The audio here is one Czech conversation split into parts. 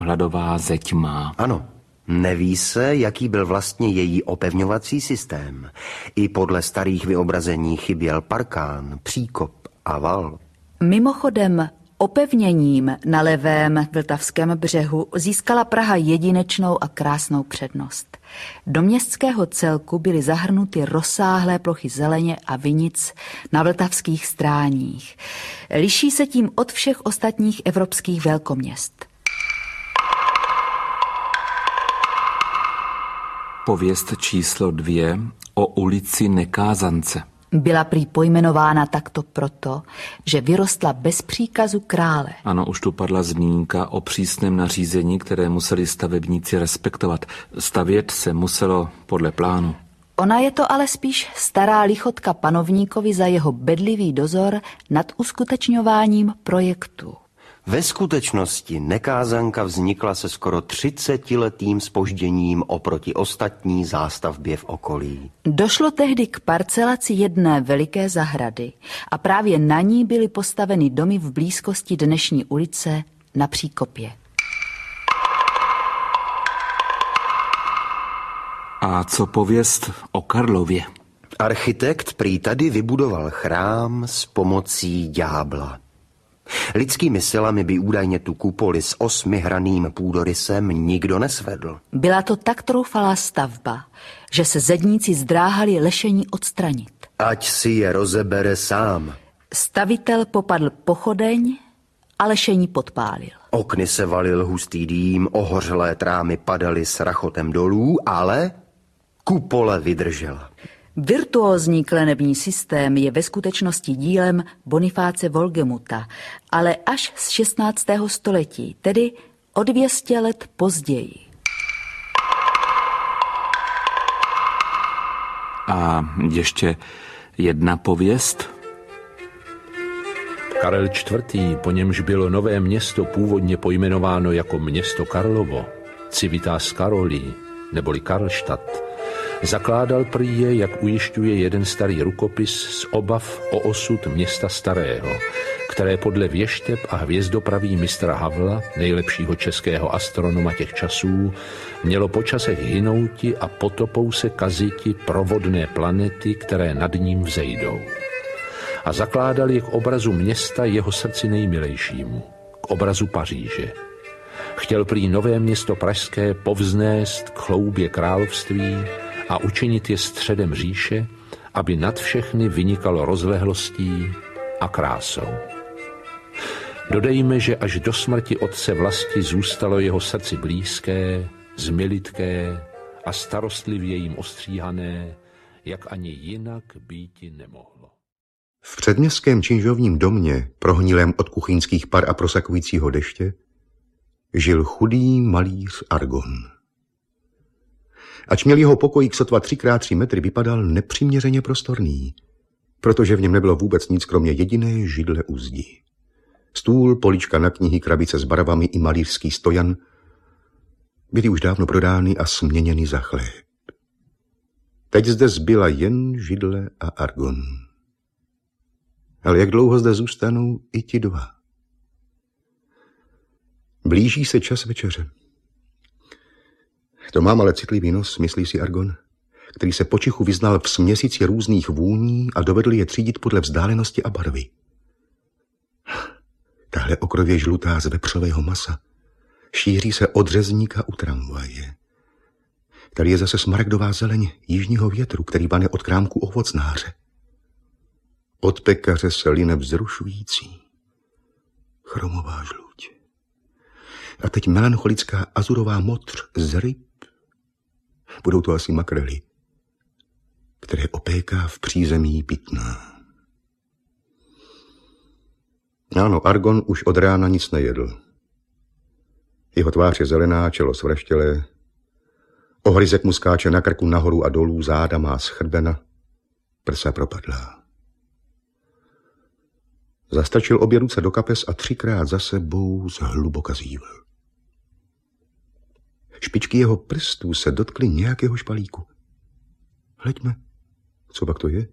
hladová zeď má. Ano. Neví se, jaký byl vlastně její opevňovací systém. I podle starých vyobrazení chyběl parkán, příkop a val. Mimochodem, opevněním na levém vltavském břehu získala Praha jedinečnou a krásnou přednost. Do městského celku byly zahrnuty rozsáhlé plochy zeleně a vinic na vltavských stráních. Liší se tím od všech ostatních evropských velkoměst. Pověst číslo 2 o ulici Nekázance. Byla prý pojmenována takto proto, že vyrostla bez příkazu krále. Ano, už tu padla zmínka o přísném nařízení, které museli stavebníci respektovat. Stavět se muselo podle plánu. Ona je to ale spíš stará lichotka panovníkovi za jeho bedlivý dozor nad uskutečňováním projektu. Ve skutečnosti Nekázanka vznikla se skoro 30letým zpožděním oproti ostatní zástavbě v okolí. Došlo tehdy k parcelaci jedné veliké zahrady a právě na ní byly postaveny domy v blízkosti dnešní ulice na Příkopě. A co pověst o Karlově? Architekt prý tady vybudoval chrám s pomocí ďábla. Lidskými silami by údajně tu kupoli s 8hraným půdorysem nikdo nesvedl. Byla to tak troufalá stavba, že se zedníci zdráhali lešení odstranit. Ať si je rozebere sám. Stavitel popadl pochodeň a lešení podpálil. Okny se valil hustý dým, ohořelé trámy padaly s rachotem dolů, ale kupole vydržela. Virtuózní klenební systém je ve skutečnosti dílem Bonifáce Wolgemuta, ale až z 16. století, tedy o 200 let později. A ještě jedna pověst. Karel IV., po němž bylo Nové Město původně pojmenováno jako město Karlovo, Civitas Karoli, neboli Karlštát, zakládal prý je, jak ujišťuje jeden starý rukopis, z obav o osud města starého, které podle věšteb a hvězdopraví mistra Havla, nejlepšího českého astronoma těch časů, mělo po časech hynouti a potopou se kaziti provodné planety, které nad ním vzejdou. A zakládal je k obrazu města jeho srdci nejmilejšímu, k obrazu Paříže. Chtěl prý Nové Město pražské povznést k chloubě království a učinit je středem říše, aby nad všechny vynikalo rozlehlostí a krásou. Dodejme, že až do smrti otce vlasti zůstalo jeho srdci blízké, zmilitké a starostlivě jim ostříhané, jak ani jinak býti nemohlo. V předměstském činžovním domě, prohnilém od kuchyňských par a prosakujícího deště, žil chudý malíř Argon. Ač měl jeho pokojík sotva 3x3 metry, vypadal nepřiměřeně prostorný, protože v něm nebylo vůbec nic kromě jediné židle u zdi. Stůl, polička na knihy, krabice s barvami i malířský stojan byly už dávno prodány a směněny za chléb. Teď zde zbyla jen židle a Argon. Ale jak dlouho zde zůstanou i ti dva? Blíží se čas večeře. To mám ale citlivý nos, myslí si Argon, který se počichu vyznal v směsici různých vůní a dovedl je třídit podle vzdálenosti a barvy. Tahle okrově žlutá z vepřového masa šíří se od řezníka u tramvaje. Tady je zase smaragdová zeleň jižního větru, který bane od krámku ovocnáře. Od pekaře se line vzrušující chromová žluť. A teď melancholická azurová modř z ryb. Budou to asi makrely, které opéká v přízemí pitná. Ano, Argon už od rána nic nejedl. Jeho tvář je zelená, čelo svraštělé. Ohryzek mu skáče na krku nahoru a dolů, záda má schrbena, prsa propadlá. Zastrčil obě ruce do kapes a 3krát za sebou zhluboka zívl. Špičky jeho prstů se dotkly nějakého špalíku. Hleďme, co pak to je?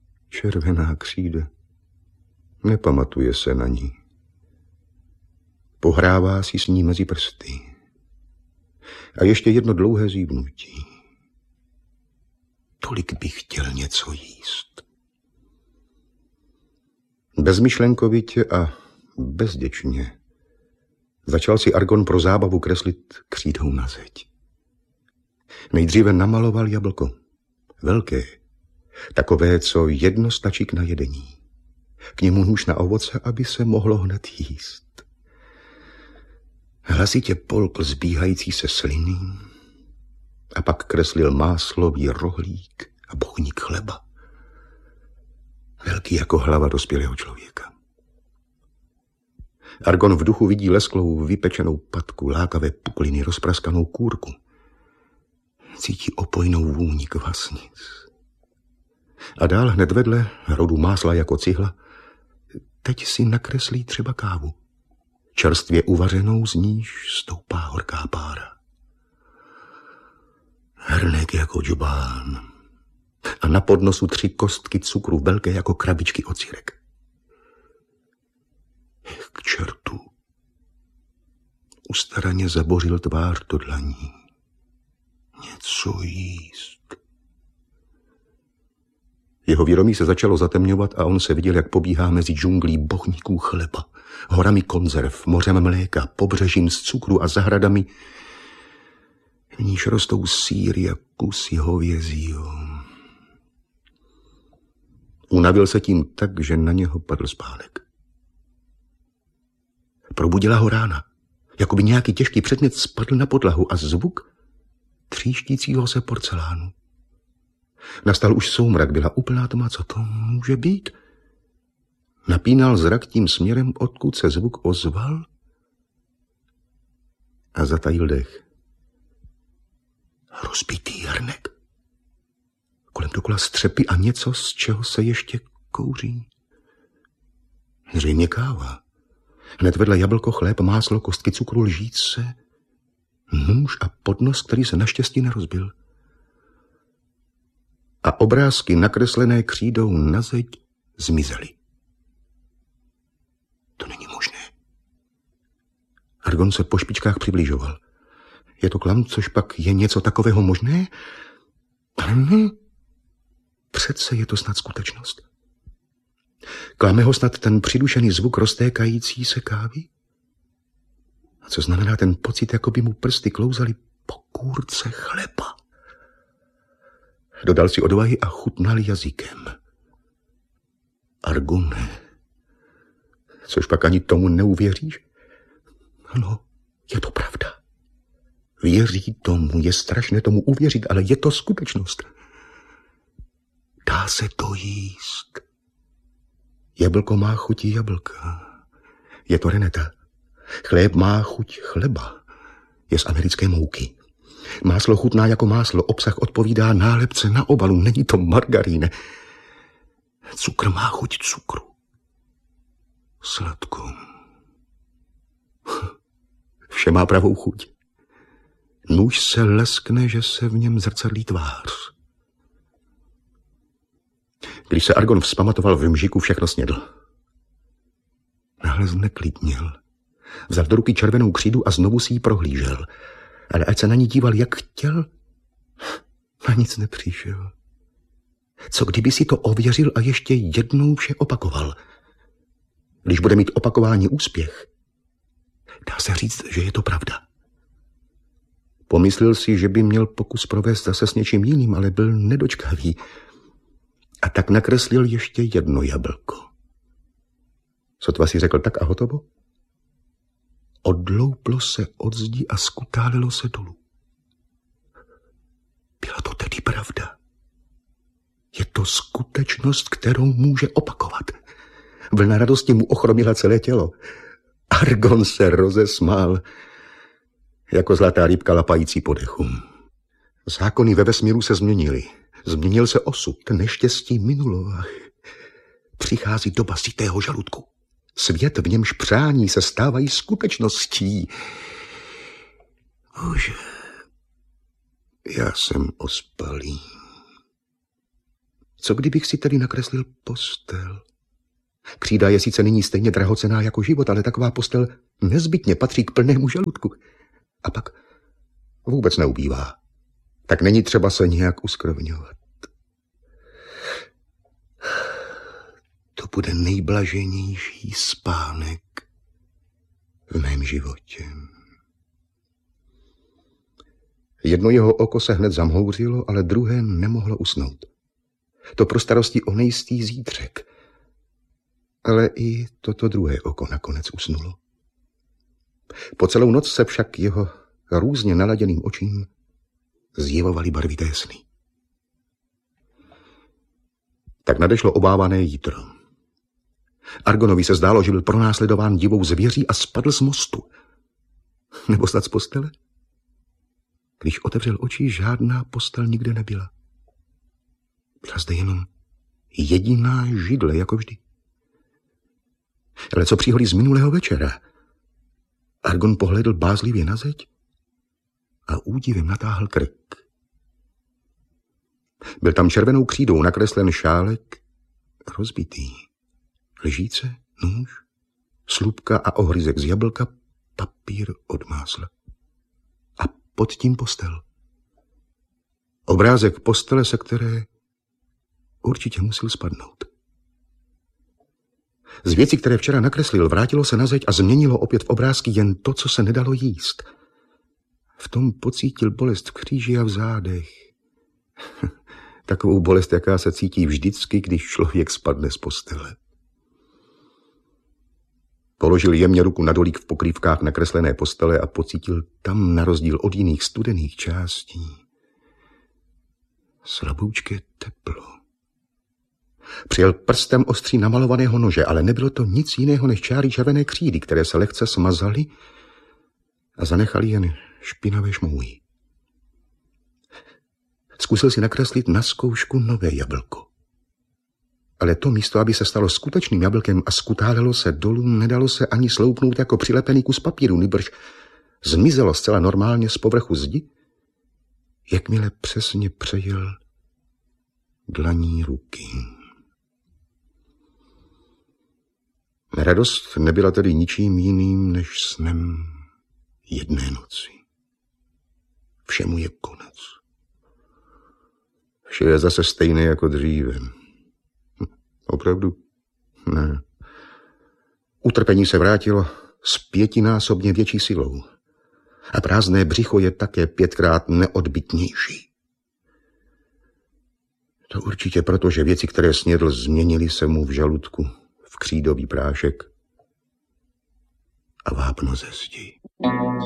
Červená křída. Nepamatuje se na ní. Pohrává si s ní mezi prsty. A ještě jedno dlouhé zívnutí. Tolik bych chtěl něco jíst. Bezmyšlenkovitě a bezděčně začal si Argon pro zábavu kreslit křídou na zeď. Nejdříve namaloval jablko. Velké. Takové, co jedno stačí k najedení. K němu nůž na ovoce, aby se mohlo hned jíst. Hlasitě polkl zbíhající se sliny a pak kreslil máslový rohlík a bochník chleba. Velký jako hlava dospělého člověka. Argon v duchu vidí lesklou vypečenou patku, lákavé pukliny, rozpraskanou kůrku. Cítí opojnou vůni kvasnic. A dál hned vedle rodu másla jako cihla teď si nakreslí třeba kávu. Čerstvě uvařenou, z níž stoupá horká pára. Hrnek jako džubán. A na podnosu 3 kostky cukru, velké jako krabičky ocírek. K čertu. Ustaraně zabořil tvář do dlaní. Něco jíst. Jeho vědomí se začalo zatemňovat a on se viděl, jak pobíhá mezi džunglí bochníků chleba, horami konzerv, mořem mléka, pobřežím z cukru a zahradami, v níž rostou sýry a kusy hovězího. Unavil se tím tak, že na něho padl spánek. Probudila ho rána, jako by nějaký těžký předmět spadl na podlahu a zvuk tříštícího se porcelánu. Nastal už soumrak, byla úplná tma, co to může být? Napínal zrak tím směrem, odkud se zvuk ozval a zatajil dech. Rozbitý hrnek. Kolem dokola střepy a něco, z čeho se ještě kouří. Zřejmě káva. Hned vedle jablko, chléb, máslo, kostky cukru, lžíce, nůž a podnos, který se naštěstí nerozbil. A obrázky nakreslené křídou na zeď zmizely. To není možné. Argon se po špičkách přibližoval. Je to klam, což pak je něco takového možné? Ale ne. Přece je to snad skutečnost. Klame ho snad ten přidušený zvuk roztékající se kávy? A co znamená ten pocit, jako by mu prsty klouzaly po kůrce chleba? Dodal si odvahy a chutnal jazykem. Argone, což pak ani tomu neuvěříš? Ano, je to pravda. Věří tomu, je strašné tomu uvěřit, ale je to skutečnost. Dá se to jíst. Jablko má chuť jablka. Je to reneta. Chléb má chuť chleba. Je z americké mouky. Máslo chutná jako máslo, obsah odpovídá nálepce na obalu, není to margarín. Cukr má chuť cukru. Sladko. Vše má pravou chuť. Nůž se leskne, že se v něm zrcadlí tvář. Když se Argon vzpamatoval v mžiku, všechno snědl. Náhle zneklidněl. Vzal do ruky červenou křídu a znovu si ji prohlížel. Ale ať se na ní díval, jak chtěl, na nic nepřišel. Co kdyby si to ověřil a ještě jednou vše opakoval? Když bude mít opakování úspěch, dá se říct, že je to pravda. Pomyslel si, že by měl pokus provést zase s něčím jiným, ale byl nedočkavý. A tak nakreslil ještě jedno jablko. Sotva si řekl tak a hotovo? Odlouplo se od zdi a skutálilo se dolů. Byla to tedy pravda. Je to skutečnost, kterou může opakovat. Vlna radosti mu ochromila celé tělo. Argon se rozesmál, jako zlatá rybka lapající po dechu. Zákony ve vesmíru se změnily. Změnil se osud, neštěstí minulo. Přichází doba sytého žaludku. Svět, v němž přání se stávají skutečností. Bože, já jsem ospalý. Co kdybych si tedy nakreslil postel? Křída je sice nyní stejně drahocenná jako život, ale taková postel nezbytně patří k plnému žaludku. A pak vůbec neubývá. Tak není třeba se nějak uskrovňovat. To bude nejblaženější spánek v mém životě. Jedno jeho oko se hned zamhouřilo, ale druhé nemohlo usnout. To pro starosti o nejistý zítřek. Ale i toto druhé oko nakonec usnulo. Po celou noc se však jeho různě naladěným očím zjevovaly barvité sny. Tak nadešlo obávané jítro. Argonovi se zdálo, že byl pronásledován divou zvěří a spadl z mostu. Nebo snad z postele? Když otevřel oči, žádná postel nikde nebyla. Byla zde jenom jediná židle, jako vždy. Ale co příhody z minulého večera? Argon pohlédl bázlivě na zeď a údivem natáhl krk. Byl tam červenou křídou nakreslen šálek, rozbitý. Lžíce, nůž, slupka a ohryzek z jablka, papír od másla. A pod tím postel. Obrázek postele, se které určitě musel spadnout. Z věcí, které včera nakreslil, vrátilo se na zeď a změnilo opět v obrázky jen to, co se nedalo jíst. V tom pocítil bolest v kříži a v zádech. Takovou bolest, jaká se cítí vždycky, když člověk spadne z postele. Položil jemně ruku na dolík v pokrývkách nakreslené postele a pocítil tam, na rozdíl od jiných studených částí, slaboučké teplo. Přijel prstem ostří namalovaného nože, ale nebylo to nic jiného než čáry červené křídy, které se lehce smazaly a zanechaly jen špinavé šmouhy. Zkusil si nakreslit na zkoušku nové jablko. Ale to místo, aby se stalo skutečným jablkem a skutálelo se dolů, nedalo se ani sloupnout jako přilepený kus papíru, nýbrž zmizelo zcela normálně z povrchu zdi, jakmile přesně přejel dlaní ruky. Radost nebyla tedy ničím jiným než snem jedné noci. Všemu je konec. Vše je zase stejné jako dříve. Opravdu? Ne. Utrpení se vrátilo s 5násobně větší silou. A prázdné břicho je také 5krát neodbytnější. To určitě proto, že věci, které snědl, změnily se mu v žaludku v křídový prášek a vápno ze zdi.